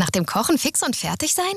nach dem Kochen fix und fertig sein?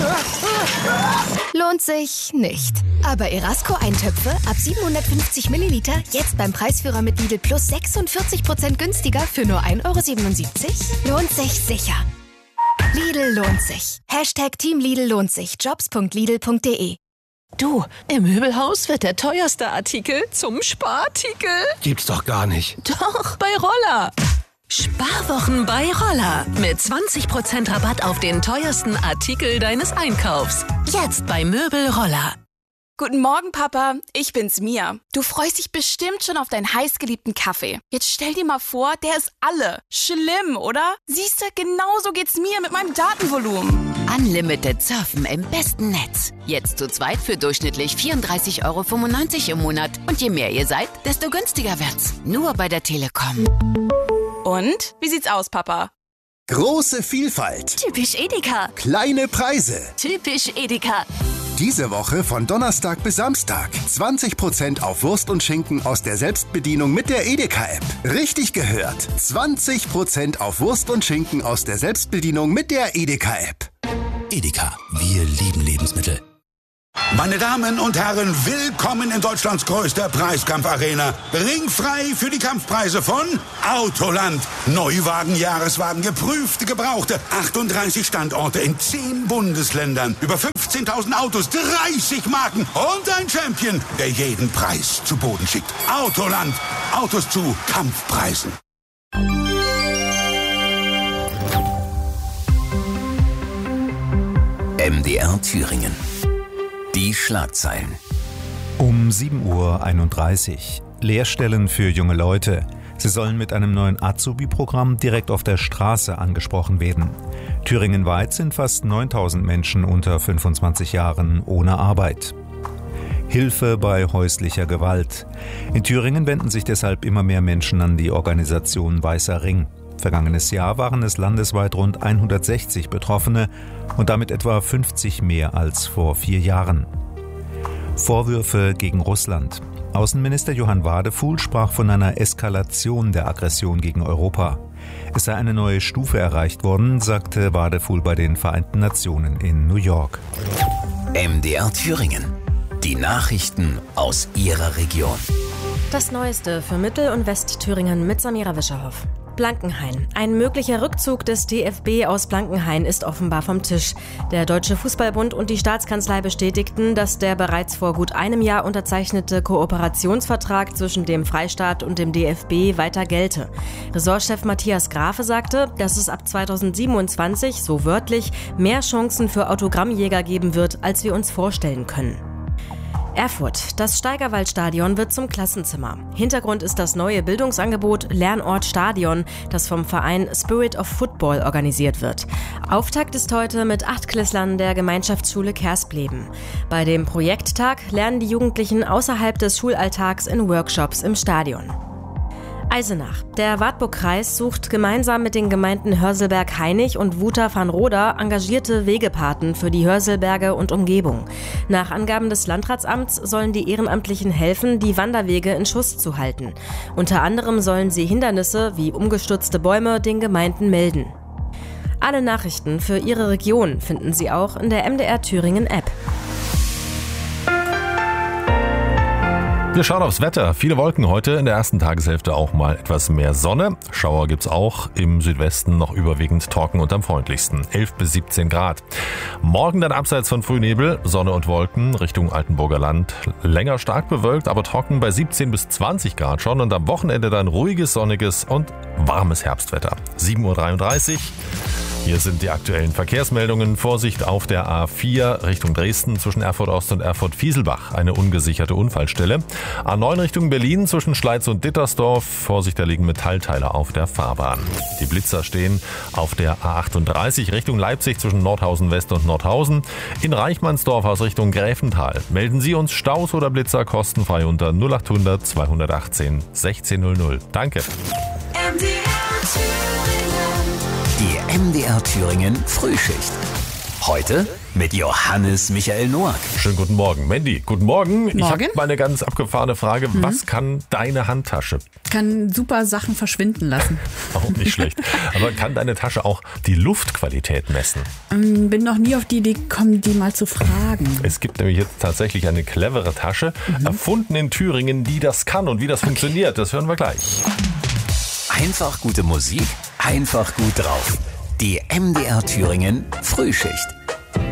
Lohnt sich nicht. Aber Erasco-Eintöpfe ab 750 Milliliter jetzt beim Preisführer mit Lidl Plus 46% günstiger für nur 1,77 €? Lohnt sich sicher. Lidl lohnt sich. Team Lidl lohnt sich. Jobs.lidl.de. Du, im Möbelhaus wird der teuerste Artikel zum Sparartikel. Gibt's doch gar nicht. Doch, bei Roller. Sparwochen bei Roller. Mit 20% Rabatt auf den teuersten Artikel deines Einkaufs. Jetzt bei Möbel Roller. Guten Morgen, Papa. Ich bin's, Mia. Du freust dich bestimmt schon auf deinen heißgeliebten Kaffee. Jetzt stell dir mal vor, der ist alle. Schlimm, oder? Siehste, genauso geht's mir mit meinem Datenvolumen. Unlimited Surfen im besten Netz. Jetzt zu zweit für durchschnittlich 34,95 € im Monat. Und je mehr ihr seid, desto günstiger wird's. Nur bei der Telekom. Und? Wie sieht's aus, Papa? Große Vielfalt. Typisch Edeka. Kleine Preise. Typisch Edeka. Diese Woche von Donnerstag bis Samstag. 20% auf Wurst und Schinken aus der Selbstbedienung mit der Edeka-App. Richtig gehört. 20% auf Wurst und Schinken aus der Selbstbedienung mit der Edeka-App. Edeka, wir lieben Lebensmittel. Meine Damen und Herren, willkommen in Deutschlands größter Preiskampfarena. Ringfrei für die Kampfpreise von Autoland. Neuwagen, Jahreswagen, geprüfte, gebrauchte. 38 Standorte in 10 Bundesländern. Über 15.000 Autos, 30 Marken und ein Champion, der jeden Preis zu Boden schickt. Autoland. Autos zu Kampfpreisen. MDR Thüringen. Die Schlagzeilen. Um 7:31 Uhr. Lehrstellen für junge Leute. Sie sollen mit einem neuen Azubi-Programm direkt auf der Straße angesprochen werden. Thüringenweit sind fast 9.000 Menschen unter 25 Jahren ohne Arbeit. Hilfe bei häuslicher Gewalt. In Thüringen wenden sich deshalb immer mehr Menschen an die Organisation Weißer Ring. Vergangenes Jahr waren es landesweit rund 160 Betroffene und damit etwa 50 mehr als vor 4 Jahren. Vorwürfe gegen Russland. Außenminister Johann Wadefuhl sprach von einer Eskalation der Aggression gegen Europa. Es sei eine neue Stufe erreicht worden, sagte Wadefuhl bei den Vereinten Nationen in New York. MDR Thüringen. Die Nachrichten aus Ihrer Region. Das Neueste für Mittel- und Westthüringen mit Samira Wischerhoff. Blankenhain. Ein möglicher Rückzug des DFB aus Blankenhain ist offenbar vom Tisch. Der Deutsche Fußballbund und die Staatskanzlei bestätigten, dass der bereits vor gut einem Jahr unterzeichnete Kooperationsvertrag zwischen dem Freistaat und dem DFB weiter gelte. Ressortchef Matthias Grafe sagte, dass es ab 2027, so wörtlich, mehr Chancen für Autogrammjäger geben wird, als wir uns vorstellen können. Erfurt. Das Steigerwaldstadion wird zum Klassenzimmer. Hintergrund ist das neue Bildungsangebot Lernort Stadion, das vom Verein Spirit of Football organisiert wird. Auftakt ist heute mit 8-Klässlern der Gemeinschaftsschule Kerspleben. Bei dem Projekttag lernen die Jugendlichen außerhalb des Schulalltags in Workshops im Stadion. Eisenach. Der Wartburg-Kreis sucht gemeinsam mit den Gemeinden Hörselberg-Hainich und Wuter-Van-Roda engagierte Wegepaten für die Hörselberge und Umgebung. Nach Angaben des Landratsamts sollen die Ehrenamtlichen helfen, die Wanderwege in Schuss zu halten. Unter anderem sollen sie Hindernisse wie umgestürzte Bäume den Gemeinden melden. Alle Nachrichten für Ihre Region finden Sie auch in der MDR Thüringen App. Wir schauen aufs Wetter. Viele Wolken heute, in der ersten Tageshälfte auch mal etwas mehr Sonne. Schauer gibt's auch, im Südwesten noch überwiegend trocken und am freundlichsten. 11 bis 17 Grad. Morgen dann abseits von Frühnebel, Sonne und Wolken Richtung Altenburger Land. Länger stark bewölkt, aber trocken bei 17 bis 20 Grad schon. Und am Wochenende dann ruhiges, sonniges und warmes Herbstwetter. 7:33 Uhr. Hier sind die aktuellen Verkehrsmeldungen. Vorsicht auf der A4 Richtung Dresden zwischen Erfurt Ost und Erfurt Fieselbach. Eine ungesicherte Unfallstelle. A9 Richtung Berlin zwischen Schleiz und Dittersdorf. Vorsicht, da liegen Metallteile auf der Fahrbahn. Die Blitzer stehen auf der A38 Richtung Leipzig zwischen Nordhausen West und Nordhausen. In Reichmannsdorf aus Richtung Gräfental. Melden Sie uns Staus oder Blitzer kostenfrei unter 0800 218 1600. Danke. Die MDR Thüringen Frühschicht. Heute mit Johannes Michael Noack. Schönen guten Morgen. Mandy, guten Morgen. Ich habe Morgen. mal eine ganz abgefahrene Frage. Was kann deine Handtasche? Kann super Sachen verschwinden lassen. Auch nicht schlecht. Aber kann deine Tasche auch die Luftqualität messen? Bin noch nie auf die Idee gekommen, die mal zu fragen. Es gibt nämlich jetzt tatsächlich eine clevere Tasche, erfunden in Thüringen, die das kann. Und wie das funktioniert, das hören wir gleich. Einfach gute Musik, einfach gut drauf. Die MDR Thüringen Frühschicht.